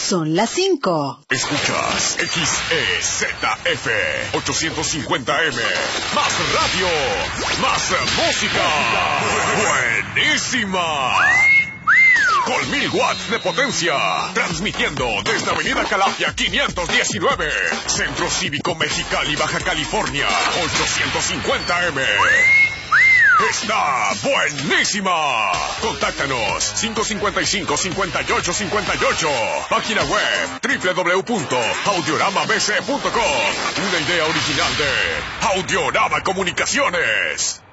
Son las 5. Escuchas XEZF 850M. Más radio, más música. Buenísima. Con 1000 watts de potencia. Transmitiendo desde Avenida Calafia 519. Centro Cívico Mexicali, Baja California. 850M. ¡Está buenísima! Contáctanos 555-5858. Página web www.audioramabc.com. Una idea original de Audiorama Comunicaciones.